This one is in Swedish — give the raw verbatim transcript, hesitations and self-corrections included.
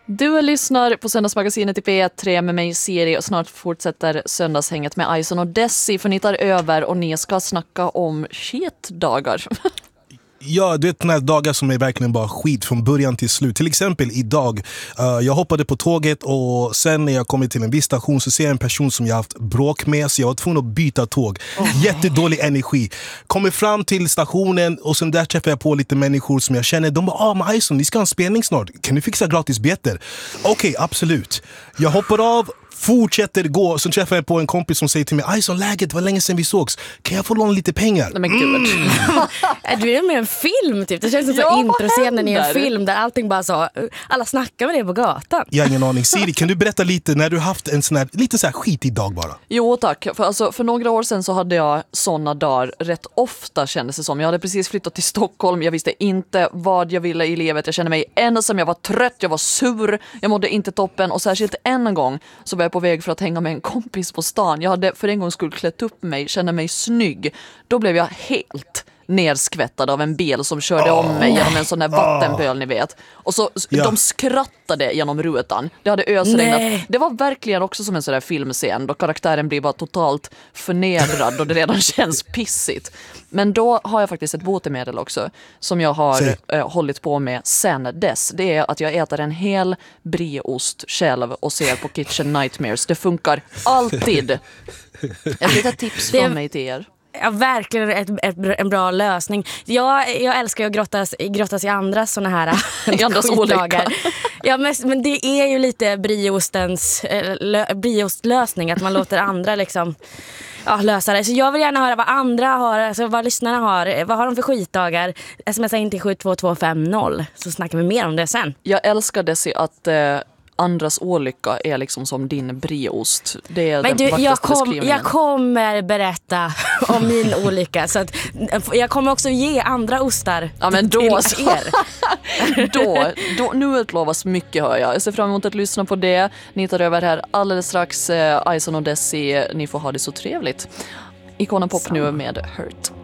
Du lyssnar på Söndagsmagasinet i P tre med mig Siri och snart fortsätter söndagshänget med Ison och Desi för ni tar över och ni ska snacka om skitdagar. Ja, det är några dagar som är verkligen bara skit från början till slut. Till exempel idag, uh, jag hoppade på tåget och sen när jag kommer till en viss station så ser jag en person som jag haft bråk med, så jag var tvungen att byta tåg. Oh. Jättedålig energi. Kommer fram till stationen och sen där träffar jag på lite människor som jag känner. De bara, ah men Ison, ni ska ha en spelning snart. Kan du fixa gratis biljetter? Okej, okay, absolut. Jag hoppar av, fortsätter gå, så träffar jag på en kompis som säger till mig, Ison, läget, var länge sedan vi sågs, kan jag få låna lite pengar? Nej men gud. Mm. Är du med en film typ? Det känns som ja, så introscenen i en film där allting bara så, alla snackar med det på gatan. Jag har ingen aning. Siri, kan du berätta lite när du haft en sån här, lite så här skitig dag bara? Jo tack, för, alltså, för några år sedan så hade jag såna dagar rätt ofta, kändes det som. Jag hade precis flyttat till Stockholm, jag visste inte vad jag ville i livet, jag kände mig ensam, jag var trött, jag var sur, jag mådde inte toppen och särskilt en gång så var jag på väg för att hänga med en kompis på stan. Jag hade för en gång skulle klätt upp mig, känna mig snygg. Då blev jag helt nerskvättad av en bil som körde oh. om mig genom en sån där vattenpöl, ni vet. Och så ja. de skrattade genom rutan. Det hade ösregnat. Det var verkligen också som en sån där filmscen då karaktären blir bara totalt förnedrad och det redan känns pissigt. Men då har jag faktiskt ett botemedel också som jag har äh, hållit på med sen dess. Det är att jag äter en hel brieost själv och ser på Kitchen Nightmares. Det funkar alltid. Ett litet tips från mig till er. Ja, verkligen ett, ett, en bra lösning. Jag, jag älskar att grottas, grottas i andras såna här I andras olyckor. Ja, men, men det är ju lite briostens lö, briostlösning att man låter andra liksom ja, lösa det. Så jag vill gärna höra vad andra har, alltså vad lyssnarna har. Vad har de för skitdagar? Smsa in till sju två två fem noll så snackar vi mer om det sen. Jag älskar Desi att eh, andras olycka är liksom som din brieost. Det är men den du, jag, kom, jag kommer berätta om min olycka. Så att jag kommer också ge andra ostar ja, men då, till er. då, då, nu utlovas mycket, hör jag. Jag ser fram emot att lyssna på det. Ni tar över här alldeles strax. Eh, Ison och Desi, ni får ha det så trevligt. Ikonen Pop nu med Hurt.